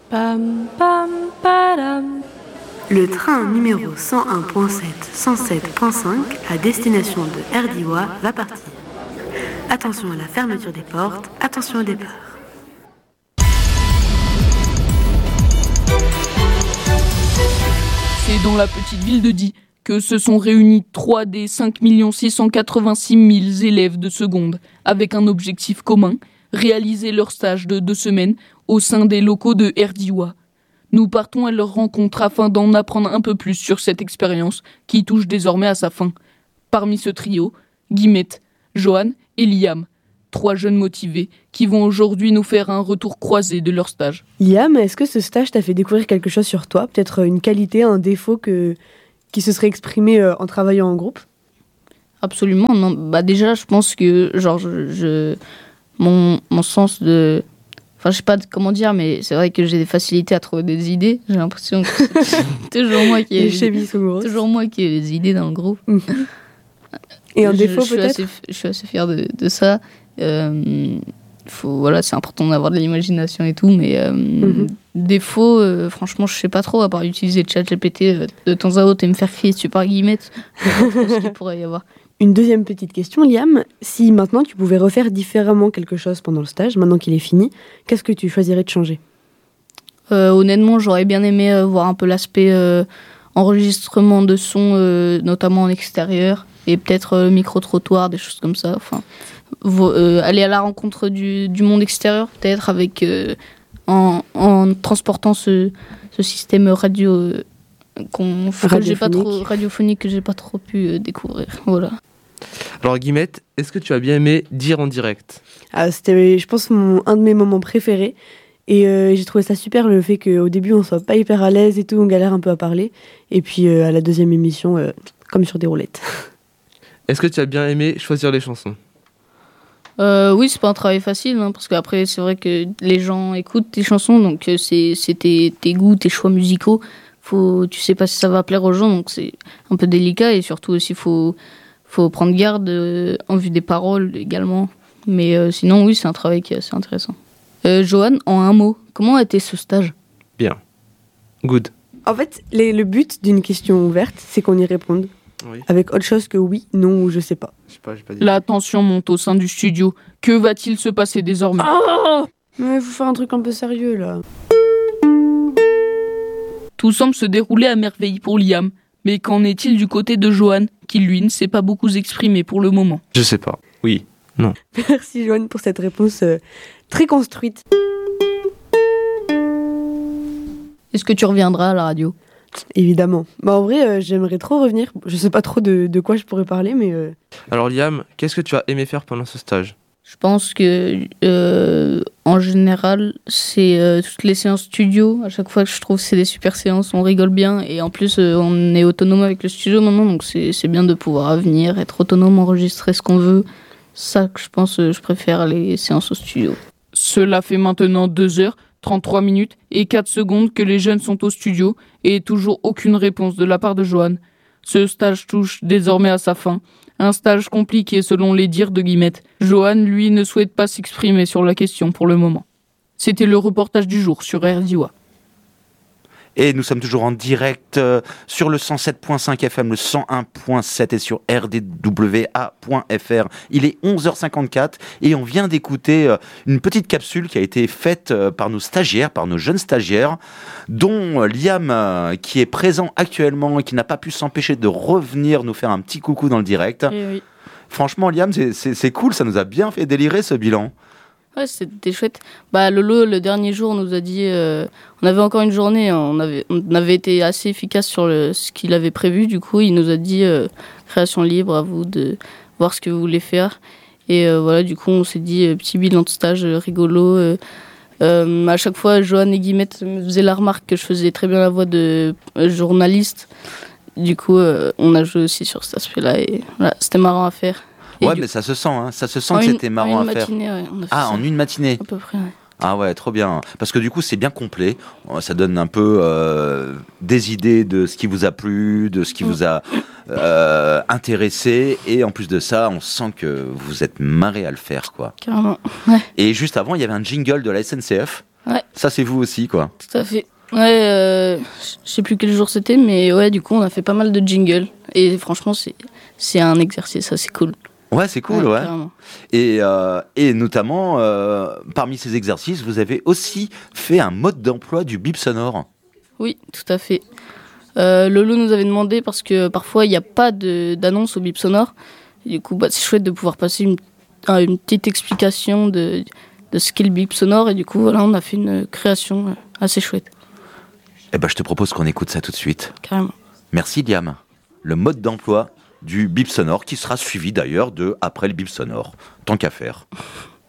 Pam, pam, padam. Le train numéro 101.7, 107.5 à destination de Erdiwa va partir. Attention à la fermeture des portes, attention au départ. C'est dans la petite ville de Die que se sont réunis 3 des 5 686 000 élèves de seconde avec un objectif commun, réaliser leur stage de 2 semaines au sein des locaux de Erdiwa. Nous partons à leur rencontre afin d'en apprendre un peu plus sur cette expérience qui touche désormais à sa fin. Parmi ce trio, Guillemette, Johan et Liam, 3 jeunes motivés qui vont aujourd'hui nous faire un retour croisé de leur stage. Liam, est-ce que ce stage t'a fait découvrir quelque chose sur toi ? Peut-être une qualité, un défaut qui se serait exprimé en travaillant en groupe ? Absolument, non. Déjà, je pense que mon sens de... Enfin, je sais pas comment dire, mais c'est vrai que j'ai des facilités à trouver des idées. J'ai l'impression que c'est toujours moi qui ai les idées dans le groupe. Et un défaut peut-être ? Je suis assez fier de ça. C'est important d'avoir de l'imagination et tout, mais défaut, franchement, je sais pas trop, à part utiliser ChatGPT de temps à autre et me faire crier dessus par Guillemette. Je sais pas trop ce qu'il pourrait y avoir. Une deuxième petite question, Liam. Si maintenant tu pouvais refaire différemment quelque chose pendant le stage, maintenant qu'il est fini, qu'est-ce que tu choisirais de changer ? Honnêtement, j'aurais bien aimé voir un peu l'aspect enregistrement de son, notamment en extérieur, et peut-être micro-trottoir, des choses comme ça. Enfin, aller à la rencontre du monde extérieur, peut-être, avec en transportant ce système radiophonique que j'ai pas trop pu découvrir. Voilà. Alors Guillemette, est-ce que tu as bien aimé dire en direct ? C'était, je pense, un de mes moments préférés. Et j'ai trouvé ça super, le fait qu'au début, on soit pas hyper à l'aise et tout, on galère un peu à parler. Et puis à la deuxième émission, comme sur des roulettes. Est-ce que tu as bien aimé choisir les chansons ? Oui, c'est pas un travail facile, parce qu'après, c'est vrai que les gens écoutent tes chansons, donc c'est tes goûts, tes choix musicaux. Tu sais pas si ça va plaire aux gens, donc c'est un peu délicat. Et surtout aussi, faut prendre garde en vue des paroles également. Mais sinon, oui, c'est un travail qui est assez intéressant. Johan, en un mot, comment a été ce stage ? Bien. Good. En fait, le but d'une question ouverte, c'est qu'on y réponde. Oui. Avec autre chose que oui, non ou je sais pas. J'ai pas dit. La tension monte au sein du studio. Que va-t-il se passer désormais ? Mais il faut faire un truc un peu sérieux, là. Tout semble se dérouler à merveille pour Liam. Mais qu'en est-il du côté de Johan, qui lui ne s'est pas beaucoup exprimé pour le moment ? Je sais pas. Oui. Non. Merci Johan pour cette réponse très construite. Est-ce que tu reviendras à la radio ? Évidemment. En vrai, j'aimerais trop revenir. Je sais pas trop de quoi je pourrais parler, mais... Alors Liam, qu'est-ce que tu as aimé faire pendant ce stage ? Je pense que, en général, c'est toutes les séances studio. À chaque fois que je trouve que c'est des super séances, on rigole bien. Et en plus, on est autonome avec le studio maintenant, donc c'est bien de pouvoir venir, être autonome, enregistrer ce qu'on veut. Ça que je pense, je préfère les séances au studio. Cela fait maintenant 2h, 33 minutes et 4 secondes que les jeunes sont au studio et toujours aucune réponse de la part de Johan. Ce stage touche désormais à sa fin. Un stage compliqué selon les dires de Guillemette. Johan, lui, ne souhaite pas s'exprimer sur la question pour le moment. C'était le reportage du jour sur Erdiwa. Et nous sommes toujours en direct sur le 107.5 FM, le 101.7 et sur rdwa.fr. Il est 11h54 et on vient d'écouter une petite capsule qui a été faite par nos stagiaires, par nos jeunes stagiaires, dont Liam, qui est présent actuellement et qui n'a pas pu s'empêcher de revenir nous faire un petit coucou dans le direct. Oui. Franchement, Liam, c'est cool, ça nous a bien fait délirer ce bilan. Ouais, c'était chouette. Lolo, le dernier jour, nous a dit... on avait encore une journée, on avait été assez efficace sur ce qu'il avait prévu. Du coup, il nous a dit création libre, à vous de voir ce que vous voulez faire. Et voilà, du coup, on s'est dit petit bilan de stage rigolo. À chaque fois, Johan et Guillemette me faisaient la remarque que je faisais très bien la voix de journaliste. Du coup, on a joué aussi sur cet aspect-là. Et voilà, c'était marrant à faire. Ouais, mais ça se sent, que c'était marrant à faire. Ouais, on a fait en une matinée. À peu près, ouais. Ah ouais, trop bien. Parce que du coup, c'est bien complet. Ça donne un peu des idées de ce qui vous a plu, de ce qui vous a intéressé. Et en plus de ça, on sent que vous êtes marré à le faire, quoi. Carrément, ouais. Et juste avant, il y avait un jingle de la SNCF. Ouais. Ça, c'est vous aussi, quoi. Tout à fait. Ouais, je sais plus quel jour c'était, mais ouais, du coup, on a fait pas mal de jingles. Et franchement, c'est un exercice assez cool. Ouais, c'est cool, ouais. Carrément. Et notamment, parmi ces exercices, vous avez aussi fait un mode d'emploi du bip sonore. Oui, tout à fait. Lolo nous avait demandé parce que parfois, il n'y a pas d'annonce au bip sonore. Et du coup, c'est chouette de pouvoir passer une petite explication de ce qu'est le bip sonore. Et du coup, voilà, on a fait une création assez chouette. Eh ben, je te propose qu'on écoute ça tout de suite. Carrément. Merci, Liam. Le mode d'emploi du bip sonore qui sera suivi d'ailleurs de après le bip sonore. Tant qu'à faire.